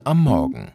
am Morgen.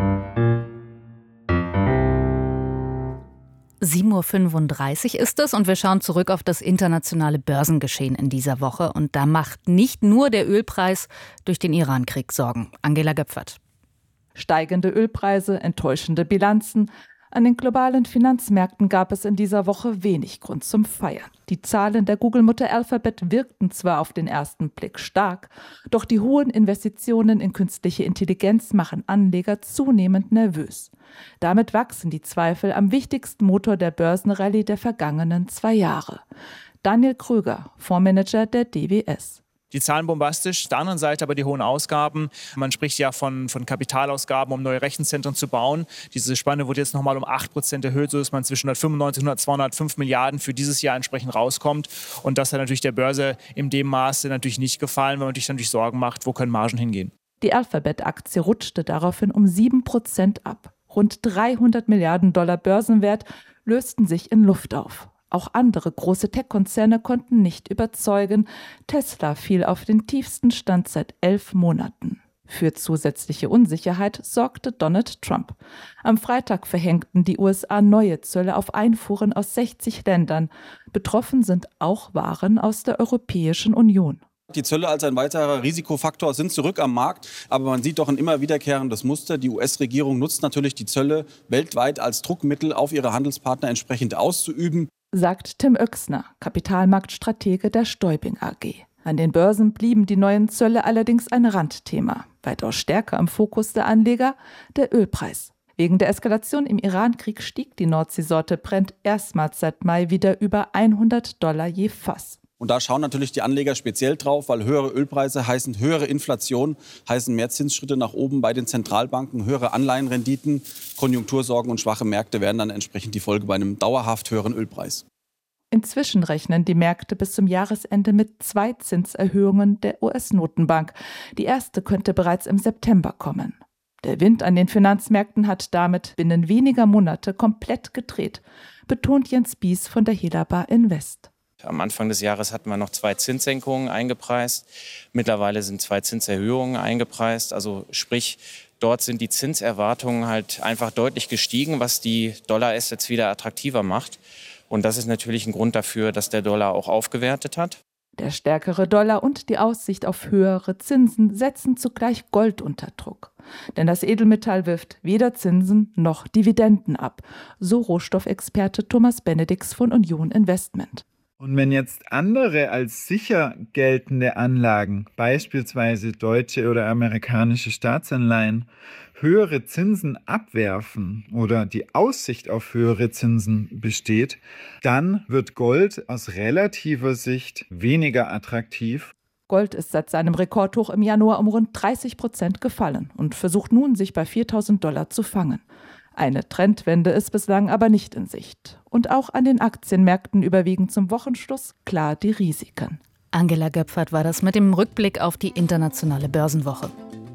7:35 Uhr ist es und wir schauen zurück auf das internationale Börsengeschehen in dieser Woche. Und da macht nicht nur der Ölpreis durch den Irankrieg Sorgen. Angela Göpfert. Steigende Ölpreise, enttäuschende Bilanzen. An den globalen Finanzmärkten gab es in dieser Woche wenig Grund zum Feiern. Die Zahlen der Google-Mutter Alphabet wirkten zwar auf den ersten Blick stark, doch die hohen Investitionen in künstliche Intelligenz machen Anleger zunehmend nervös. Damit wachsen die Zweifel am wichtigsten Motor der Börsenrallye der vergangenen 2 Jahre. Daniel Kröger, Fondsmanager der DWS. Die Zahlen bombastisch, auf der anderen Seite aber die hohen Ausgaben. Man spricht ja von Kapitalausgaben, um neue Rechenzentren zu bauen. Diese Spanne wurde jetzt nochmal um 8% erhöht, sodass man zwischen 195 und 205 Milliarden für dieses Jahr entsprechend rauskommt. Und das hat natürlich der Börse in dem Maße natürlich nicht gefallen, weil man sich natürlich Sorgen macht, wo können Margen hingehen. Die Alphabet-Aktie rutschte daraufhin um 7% ab. Rund 300 Milliarden Dollar Börsenwert lösten sich in Luft auf. Auch andere große Tech-Konzerne konnten nicht überzeugen. Tesla fiel auf den tiefsten Stand seit 11 Monaten. Für zusätzliche Unsicherheit sorgte Donald Trump. Am Freitag verhängten die USA neue Zölle auf Einfuhren aus 60 Ländern. Betroffen sind auch Waren aus der Europäischen Union. Die Zölle als ein weiterer Risikofaktor sind zurück am Markt, aber man sieht doch ein immer wiederkehrendes Muster. Die US-Regierung nutzt natürlich die Zölle weltweit als Druckmittel auf ihre Handelspartner entsprechend auszuüben, sagt Tim Oechsner, Kapitalmarktstratege der Stäubing AG. An den Börsen blieben die neuen Zölle allerdings ein Randthema. Weitaus stärker im Fokus der Anleger der Ölpreis. Wegen der Eskalation im Irankrieg stieg die Nordseesorte Brent erstmals seit Mai wieder über $100 je Fass. Und da schauen natürlich die Anleger speziell drauf, weil höhere Ölpreise heißen höhere Inflation, heißen mehr Zinsschritte nach oben bei den Zentralbanken, höhere Anleihenrenditen, Konjunktursorgen und schwache Märkte werden dann entsprechend die Folge bei einem dauerhaft höheren Ölpreis. Inzwischen rechnen die Märkte bis zum Jahresende mit 2 Zinserhöhungen der US-Notenbank. Die erste könnte bereits im September kommen. Der Wind an den Finanzmärkten hat damit binnen weniger Monate komplett gedreht, betont Jens Bies von der Helaba Invest. Am Anfang des Jahres hatten wir noch 2 Zinssenkungen eingepreist. Mittlerweile sind 2 Zinserhöhungen eingepreist. Also sprich, dort sind die Zinserwartungen halt einfach deutlich gestiegen, was die Dollar-Assets wieder attraktiver macht. Und das ist natürlich ein Grund dafür, dass der Dollar auch aufgewertet hat. Der stärkere Dollar und die Aussicht auf höhere Zinsen setzen zugleich Gold unter Druck. Denn das Edelmetall wirft weder Zinsen noch Dividenden ab, so Rohstoffexperte Thomas Benedix von Union Investment. Und wenn jetzt andere als sicher geltende Anlagen, beispielsweise deutsche oder amerikanische Staatsanleihen, höhere Zinsen abwerfen oder die Aussicht auf höhere Zinsen besteht, dann wird Gold aus relativer Sicht weniger attraktiv. Gold ist seit seinem Rekordhoch im Januar um rund 30% gefallen und versucht nun, sich bei $4.000 zu fangen. Eine Trendwende ist bislang aber nicht in Sicht. Und auch an den Aktienmärkten überwiegen zum Wochenschluss klar die Risiken. Angela Göpfert war das mit dem Rückblick auf die internationale Börsenwoche.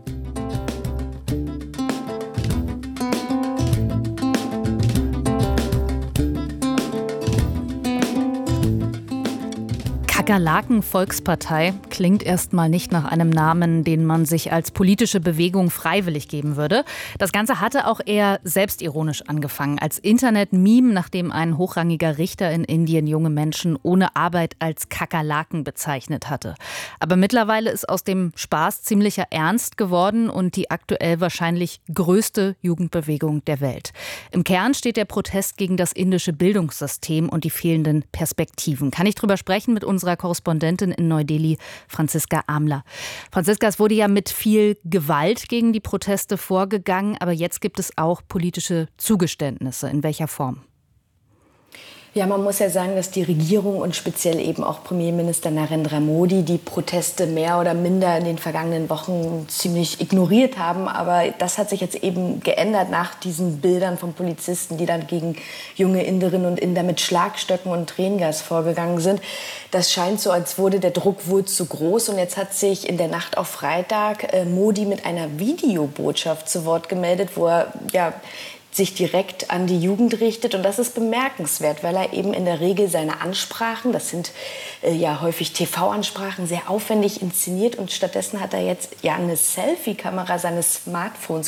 Kakerlaken-Volkspartei klingt erstmal nicht nach einem Namen, den man sich als politische Bewegung freiwillig geben würde. Das Ganze hatte auch eher selbstironisch angefangen, als Internet-Meme, nachdem ein hochrangiger Richter in Indien junge Menschen ohne Arbeit als Kakerlaken bezeichnet hatte. Aber mittlerweile ist aus dem Spaß ziemlicher Ernst geworden und die aktuell wahrscheinlich größte Jugendbewegung der Welt. Im Kern steht der Protest gegen das indische Bildungssystem und die fehlenden Perspektiven. Kann ich drüber sprechen mit unserer Korrespondentin in Neu-Delhi, Franziska Amler. Franziska, es wurde ja mit viel Gewalt gegen die Proteste vorgegangen, aber jetzt gibt es auch politische Zugeständnisse. In welcher Form? Ja, man muss ja sagen, dass die Regierung und speziell eben auch Premierminister Narendra Modi die Proteste mehr oder minder in den vergangenen Wochen ziemlich ignoriert haben. Aber das hat sich jetzt eben geändert nach diesen Bildern von Polizisten, die dann gegen junge Inderinnen und Inder mit Schlagstöcken und Tränengas vorgegangen sind. Das scheint so, als wurde der Druck wohl zu groß. Und jetzt hat sich in der Nacht auf Freitag Modi mit einer Videobotschaft zu Wort gemeldet, wo er sich direkt an die Jugend richtet. Und das ist bemerkenswert, weil er eben in der Regel seine Ansprachen, das sind ja häufig TV-Ansprachen, sehr aufwendig inszeniert. Und stattdessen hat er jetzt ja eine Selfie-Kamera seines Smartphones